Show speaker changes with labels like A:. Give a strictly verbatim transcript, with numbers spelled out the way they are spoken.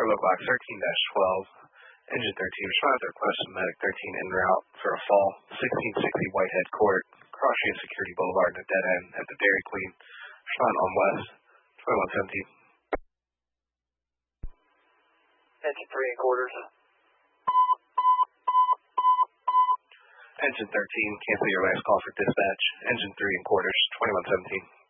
A: Carlo Box thirteen dash twelve, Engine thirteen, respond to request of Medic thirteen en route for a fall, sixteen sixty Whitehead Court, crossing Security Boulevard and a dead end at the Dairy Queen. Respond on West, twenty-one seventeen.
B: Engine three and quarters.
A: Engine thirteen, cancel your last call for dispatch. Engine three and quarters, twenty-one seventeen.